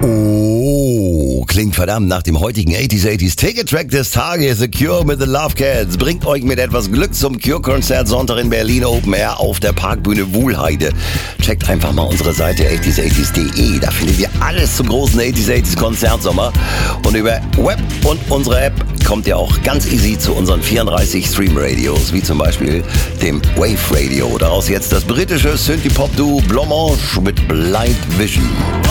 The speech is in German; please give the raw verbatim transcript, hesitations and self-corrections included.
Oh, klingt verdammt nach dem heutigen achtziger achtziger Ticket-Track des Tages. The Cure mit The Love Cats bringt euch mit etwas Glück zum Cure-Konzert Sonntag in Berlin Open Air auf der Parkbühne Wuhlheide. Checkt einfach mal unsere Seite achtziger achtziger punkt de. Da findet ihr alles zum großen achtziger achtziger Konzertsommer. Und über Web und unsere App kommt ihr auch ganz easy zu unseren vierunddreißig Stream-Radios, wie zum Beispiel dem Wave Radio. Daraus jetzt das britische Synthie-Pop-Duo Blancmange mit Blind Vision.